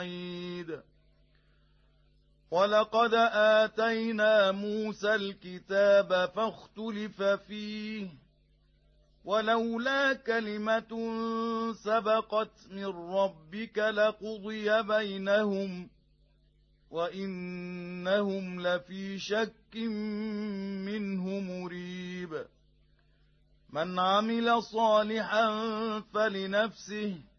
بعيد. ولقد آتينا موسى الكتاب فاختلف فيه ولولا كلمة سبقت من ربك لقضي بينهم وإنهم لفي شك منه مريب. من عمل صالحا فلنفسه